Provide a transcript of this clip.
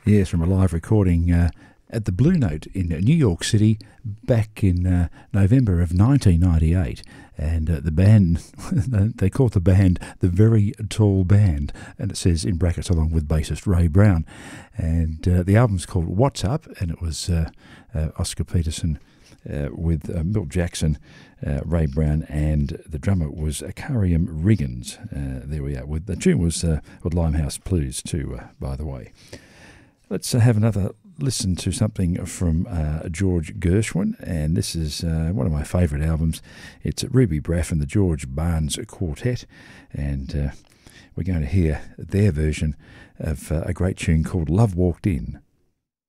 Yes, from a live recording at the Blue Note in New York City back in November of 1998. And the band, they call the band the Very Tall Band, and it says in brackets along with bassist Ray Brown. And the album's called What's Up, and it was Oscar Peterson with Milt Jackson, Ray Brown, and the drummer was Akarium Riggins. There we are. The tune was with Limehouse Blues too, by the way. Let's have another listen to something from George Gershwin, and this is one of my favourite albums. It's Ruby Braff and the George Barnes Quartet, and we're going to hear their version of a great tune called Love Walked In.